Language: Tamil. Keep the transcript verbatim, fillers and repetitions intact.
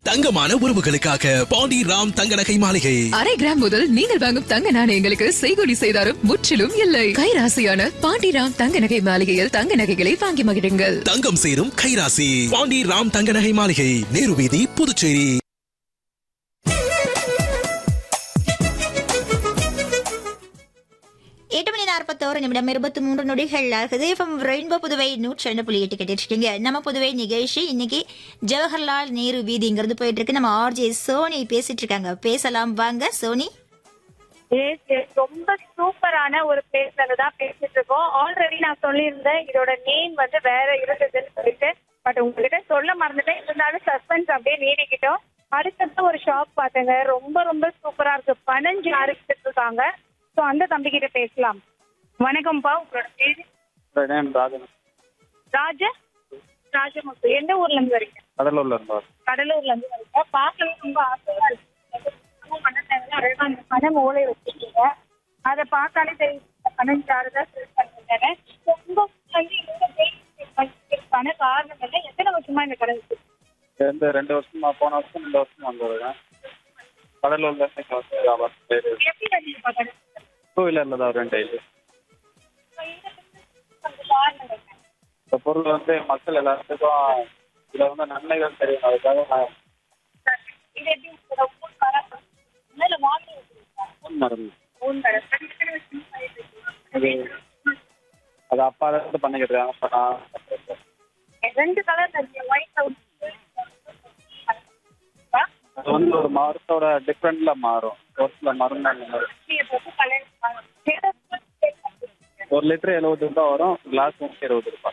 தங்கமான உறவுகளுக்காக பாண்டி ராம் தங்க நகை மாளிகை. அரை கிராம் முதல் நீங்கள் வாங்கும் தங்க நாணயங்களுக்கு செய்கூலி செய்தாரும் முற்றிலும் இல்லை. கைராசியான பாண்டி ராம் தங்க நகை மாளிகையில் தங்க நகைகளை வாங்கி மகிழுங்கள். தங்கம் சேரும் கைராசி பாண்டி ராம் தங்க நகை மாளிகை, நேரு வீதி, புதுச்சேரி. எட்டு மணி நாற்பத்தோரு நிமிடம் இருபத்தி மூன்று நொடிகள் ஆகுது. ரெயின்போ புதுவை நூற்றி ரெண்டு புள்ளி எட்டு கேட்டுருக்கீங்க. நம்ம புதுவை நிகழ்ச்சி இன்னைக்கு ஜவஹர்லால் நேரு வீதிங்கிறது போயிட்டு இருக்கு. நம்ம ஆர்ஜே சோனி பேசிட்டு இருக்காங்க. பேசலாம் வாங்க சோனி. ரொம்ப சூப்பரான ஒரு பிளேஸ்ல தான் பேசிட்டு இருக்கோம். ஆல்ரெடி நான் சொல்லியிருந்தேன் இதோட நேம் வந்து வேற இருந்ததுன்னு சொல்லிட்டு, பட் உங்ககிட்ட சொல்ல மறந்துட்டேன். இருந்தாலும் சஸ்பென்ஸ் அப்படியே நீடிக்கிட்டோம். அடுத்தது ஒரு ஷாப் பார்த்தேங்க, ரொம்ப ரொம்ப சூப்பரா இருக்கு. பனஞ்சு அரைச்சிட்டு இருக்காங்க. ஸோ அந்த தம்பி கிட்ட பேசலாம். வணக்கம்ப்பா, உங்களோட பேரு? ராஜ ராஜமுத்து. எந்த ஊர்ல இருந்து வரீங்க? கடலூர்ல இருந்து. கடலூர்ல இருந்து வரீங்க. பார்க்கவே ரொம்ப ஆசையா இருக்கு. அழகா அந்த பணம் ஓலை வச்சிருக்கீங்க. அதை பார்த்தாலே தெரியும் பனஞ்சாறு தான் செல் பண்ணுறேன். ரொம்ப பண காரணம் இல்லை. எத்தனை வருஷமா இந்த கடை இருக்கு? இந்த ரெண்டு வருஷமா, போன வருஷம் ரெண்டு வருஷம் வந்துருக்கேன். கடலூர்ல இருந்து எப்படி வந்தீங்கப்பா கடை? டூ வீலர்ல தான் வருவேன் டெய்லி. காரணம் என்ன? இந்த பொருள் வந்து மக்கள் எல்லாத்துக்கும் இதுல வந்து நன்மைகள் தெரியும். அதுக்காக நான் இது எப்படி ஊர் கடை மேல வாங்கி ஃபோன் மருந்து ஊன் கடை அது அது அப்பா தான் பண்ணிக்கிட்டு இருக்காங்க. அப்போ நான் ரெண்டு கலர் ஒயிட் அது வந்து ஒரு மரத்தோட டிஃப்ரெண்ட்ல மாறும். ஒரு சில மருந்து அந்த மாதிரி ஒரு லிட்டர் எழுபது ரூபாய் வரும். கிளாஸ் நூற்றி இருபது ரூபாய்.